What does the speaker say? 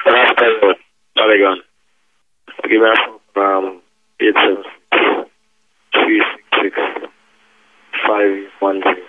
Rasta Road, Polygon. Give me a phone, 876 366 510.